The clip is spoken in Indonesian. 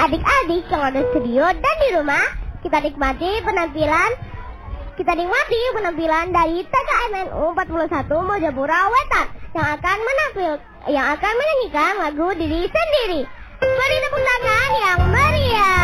Adik-adik yang ada di studio dan di rumah, kita nikmati penampilan dari TKMNU 41 Mojopuro Wetan yang akan menyanyikan lagu Diri Sendiri. Beri tepuk tangan yang meriah.